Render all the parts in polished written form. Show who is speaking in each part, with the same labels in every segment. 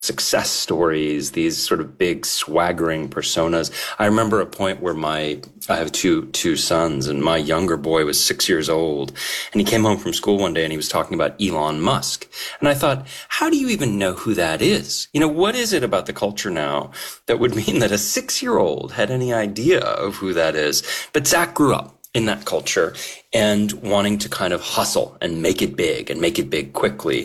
Speaker 1: success stories, these sort of big swaggering personas. I remember a point where I have two sons, and my younger boy was 6 years old, and he came home from school one day and he was talking about Elon Musk. And I thought, how do you even know who that is? What is it about the culture now that would mean that a 6-year-old had any idea of who that is? But Zach grew up in that culture and wanting to kind of hustle and make it big quickly.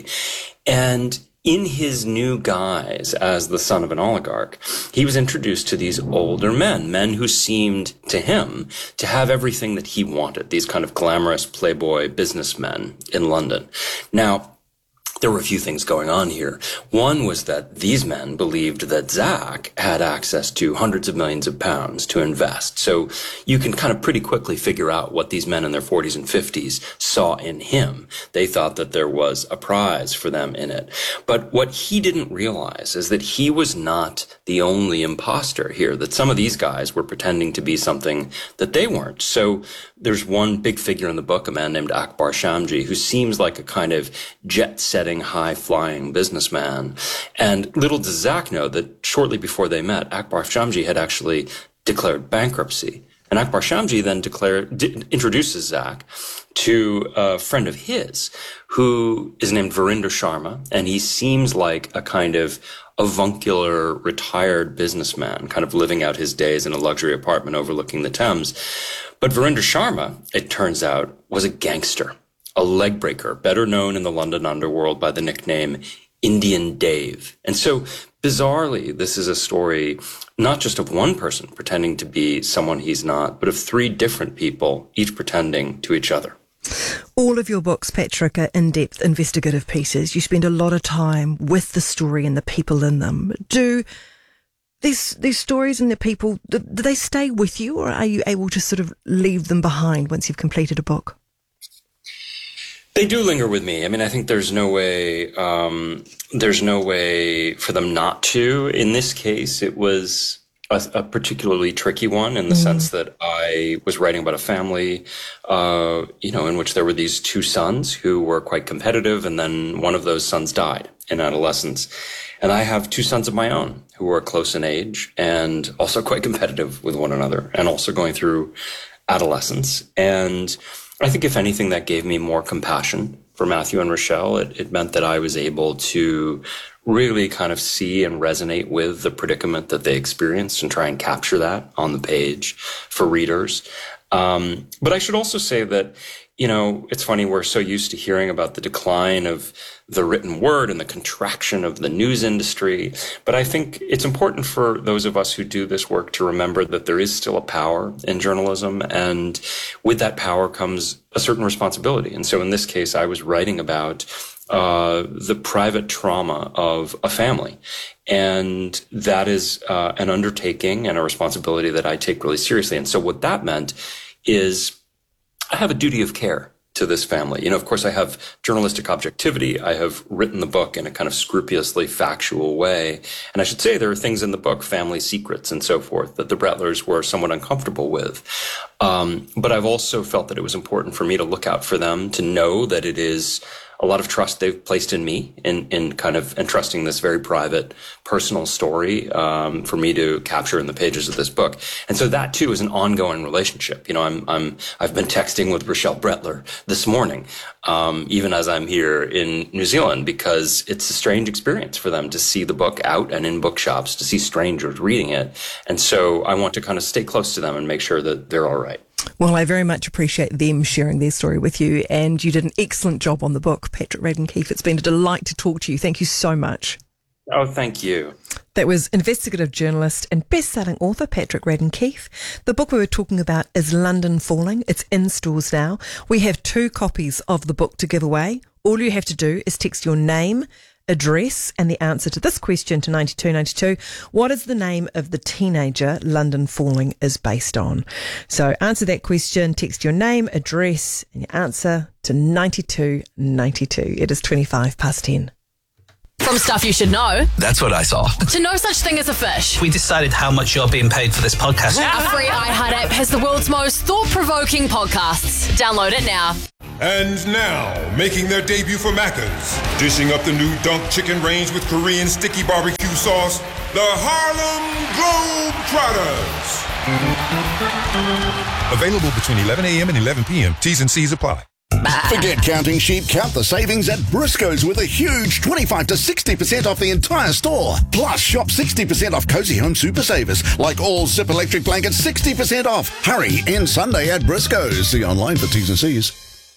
Speaker 1: And in his new guise as the son of an oligarch, he was introduced to these older men who seemed to him to have everything that he wanted, these kind of glamorous playboy businessmen in London. Now, there were a few things going on here. One was that these men believed that Zach had access to hundreds of millions of pounds to invest. So you can kind of pretty quickly figure out what these men in their 40s and 50s saw in him. They thought that there was a prize for them in it. But what he didn't realize is that he was not the only imposter here, that some of these guys were pretending to be something that they weren't. So there's one big figure in the book, a man named Akbar Shamji, who seems like a kind of jet-setting, high-flying businessman. And little does Zach know that shortly before they met, Akbar Shamji had actually declared bankruptcy. And Akbar Shamji then introduces Zach to a friend of his who is named Verinder Sharma, and he seems like a kind of avuncular, retired businessman, kind of living out his days in a luxury apartment overlooking the Thames. But Verinder Sharma, it turns out, was a gangster, a leg breaker, better known in the London underworld by the nickname Indian Dave. And so, bizarrely, this is a story not just of one person pretending to be someone he's not, but of three different people, each pretending to each other.
Speaker 2: All of your books, Patrick, are in-depth investigative pieces. You spend a lot of time with the story and the people in them. Do these stories and the people, do they stay with you, or are you able to sort of leave them behind once you've completed a book?
Speaker 1: They do linger with me. I mean, I think there's no way for them not to. In this case, it was a particularly tricky one in the sense that I was writing about a family, in which there were these two sons who were quite competitive, and then one of those sons died in adolescence. And I have two sons of my own who are close in age and also quite competitive with one another and also going through adolescence. And I think, if anything, that gave me more compassion for Matthew and Rochelle. It meant that I was able to really kind of see and resonate with the predicament that they experienced and try and capture that on the page for readers. But I should also say that, it's funny, we're so used to hearing about the decline of the written word and the contraction of the news industry. But I think it's important for those of us who do this work to remember that there is still a power in journalism, and with that power comes a certain responsibility. And so in this case, I was writing about the private trauma of a family. And that is an undertaking and a responsibility that I take really seriously. And so what that meant is I have a duty of care to this family. Of course, I have journalistic objectivity. I have written the book in a kind of scrupulously factual way. And I should say there are things in the book, family secrets and so forth, that the Brettlers were somewhat uncomfortable with. But I've also felt that it was important for me to look out for them, to know that it is a lot of trust they've placed in me in kind of entrusting this very private, personal story for me to capture in the pages of this book. And so that too is an ongoing relationship. I've been texting with Rochelle Brettler this morning, even as I'm here in New Zealand, because it's a strange experience for them to see the book out and in bookshops, to see strangers reading it. And so I want to kind of stay close to them and make sure that they're all right.
Speaker 2: Well, I very much appreciate them sharing their story with you, and you did an excellent job on the book, Patrick Radden Keefe. It's been a delight to talk to you. Thank you so much.
Speaker 1: Oh, thank you.
Speaker 2: That was investigative journalist and best-selling author Patrick Radden Keefe. The book we were talking about is London Falling. It's in stores now. We have 2 copies of the book to give away. All you have to do is text your name, address, and the answer to this question to 9292. What is the name of the teenager London Falling is based on? So answer that question, text your name, address, and your answer to 9292. It is 10:25.
Speaker 3: From Stuff You Should Know.
Speaker 4: That's what I saw.
Speaker 3: To no such thing as a fish.
Speaker 4: We decided how much you're being paid for this podcast.
Speaker 3: Our free iHeart app has the world's most thought-provoking podcasts. Download it now.
Speaker 5: And now, making their debut for Macca's, dishing up the new Dunk Chicken range with Korean sticky barbecue sauce, the Harlem Globetrotters. Available between 11 a.m. and 11 p.m. T's and C's apply.
Speaker 6: Forget counting sheep, count the savings at Briscoe's with a huge 25 to 60% off the entire store. Plus, shop 60% off Cozy Home Super Savers, like all Zip electric blankets 60% off. Hurry, end Sunday at Briscoe's. See online for T's and C's.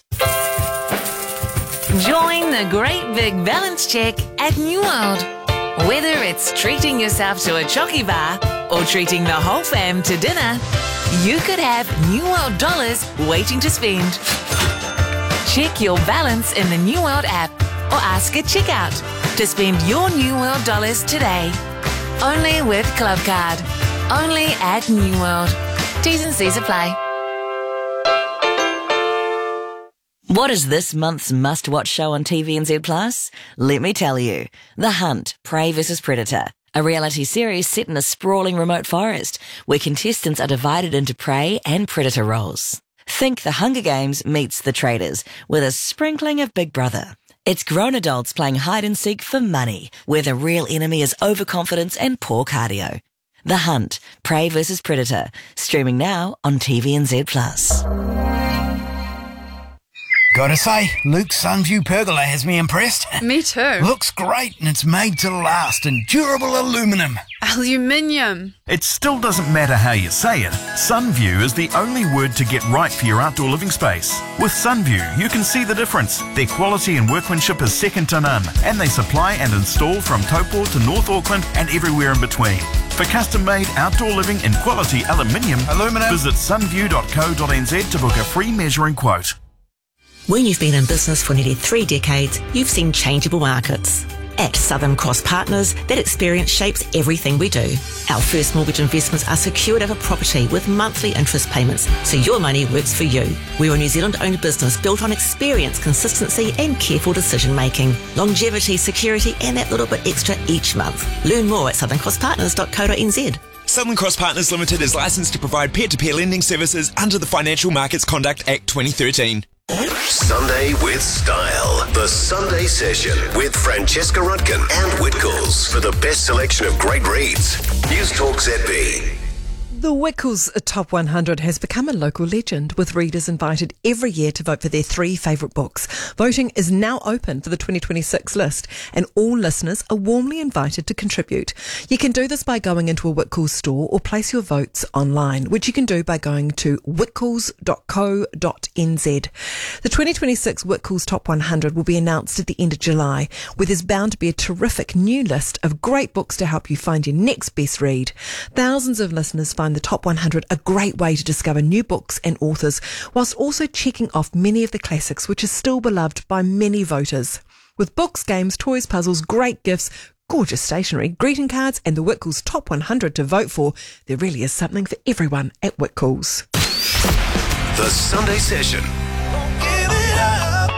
Speaker 7: Join the great big balance check at New World. Whether it's treating yourself to a chocky bar or treating the whole fam to dinner, you could have New World dollars waiting to spend. Check your balance in the New World app or ask at checkout to spend your New World dollars today. Only with Clubcard. Only at New World. T's and C's apply.
Speaker 8: What is this month's must-watch show on TVNZ Plus? Let me tell you. The Hunt, Prey vs. Predator. A reality series set in a sprawling remote forest where contestants are divided into prey and predator roles. Think The Hunger Games meets The Traders with a sprinkling of Big Brother. It's grown adults playing hide and seek for money, where the real enemy is overconfidence and poor cardio. The Hunt, Prey vs. Predator. Streaming now on TVNZ Plus.
Speaker 9: Gotta say, Luke's Sunview pergola has me impressed.
Speaker 10: Me too.
Speaker 9: Looks great and it's made to last in durable aluminum.
Speaker 10: Aluminium.
Speaker 11: It still doesn't matter how you say it. Sunview is the only word to get right for your outdoor living space. With Sunview, you can see the difference. Their quality and workmanship is second to none, and they supply and install from Taupo to North Auckland and everywhere in between. For custom-made outdoor living in quality aluminum, visit sunview.co.nz to book a free measuring quote.
Speaker 12: When you've been in business for nearly 3 decades, you've seen changeable markets. At Southern Cross Partners, that experience shapes everything we do. Our first mortgage investments are secured over property with monthly interest payments, so your money works for you. We're a New Zealand-owned business built on experience, consistency and careful decision-making. Longevity, security and that little bit extra each month. Learn more at southerncrosspartners.co.nz.
Speaker 13: Southern Cross Partners Limited is licensed to provide peer-to-peer lending services under the Financial Markets Conduct Act 2013.
Speaker 14: Sunday with Style. The Sunday Session with Francesca Rudkin and Whitcoulls for the best selection of great reads. News Talk ZB.
Speaker 2: The Whitcoulls Top 100 has become a local legend, with readers invited every year to vote for their 3 favourite books. Voting is now open for the 2026 list, and all listeners are warmly invited to contribute. You can do this by going into a Whitcoulls store or place your votes online, which you can do by going to whitcoulls.co.nz. The 2026 Whitcoulls Top 100 will be announced at the end of July, where there's bound to be a terrific new list of great books to help you find your next best read. Thousands of listeners find the Top 100 a great way to discover new books and authors, whilst also checking off many of the classics which are still beloved by many voters. With books, games, toys, puzzles, great gifts, gorgeous stationery, greeting cards and the Whitcoulls Top 100 to vote for, there really is something for everyone at Whitcoulls.
Speaker 14: The Sunday Session.
Speaker 9: Give it up.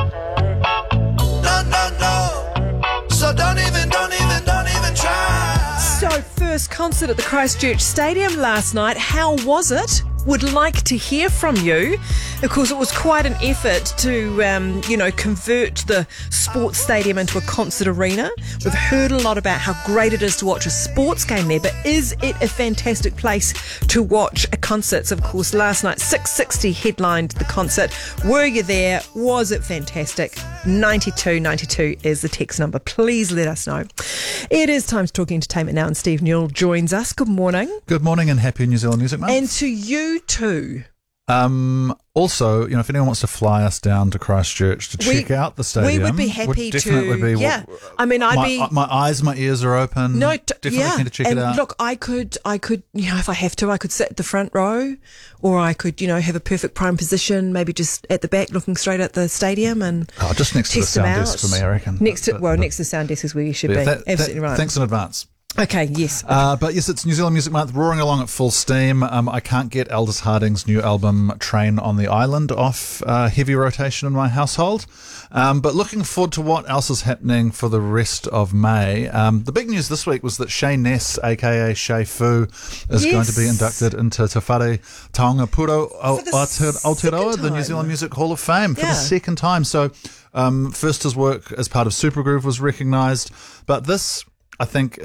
Speaker 9: No. So don't even try.
Speaker 2: So, first concert at the Christchurch Stadium last night. How was it? Would like to hear from you. Of course, it was quite an effort to, convert the sports stadium into a concert arena. We've heard a lot about how great it is to watch a sports game there, but is it a fantastic place to watch a concert? So, of course, last night, 660 headlined the concert. Were you there? Was it fantastic? 9292 is the text number. Please let us know. It is time to talk entertainment now, and Steve Newell joins us. Good morning.
Speaker 15: Good morning and happy New Zealand Music Month.
Speaker 2: And to you too.
Speaker 15: Also, if anyone wants to fly us down to Christchurch to check out the stadium,
Speaker 2: we would be happy to.
Speaker 15: Yeah, my eyes, my ears are open.
Speaker 2: No,
Speaker 15: definitely keen to check it out.
Speaker 2: Look, I could, if I have to, I could sit at the front row, or I could, have a perfect prime position, maybe just at the back, looking straight at the stadium, and
Speaker 15: just next to the sound desk for me, I reckon.
Speaker 2: Next to the sound desk is where you should be. Absolutely right.
Speaker 15: Thanks in advance.
Speaker 2: Okay, yes.
Speaker 15: But yes, it's New Zealand Music Month, roaring along at full steam. I can't get Aldous Harding's new album, Train on the Island, off heavy rotation in my household. But looking forward to what else is happening for the rest of May. The big news this week was that Shay Ness, a.k.a. Shay Fu, is going to be inducted into Te Whare Taonga Puro Aotearoa, the New Zealand Music Hall of Fame, for the second time. So first his work as part of Supergroove was recognised, but this, I think,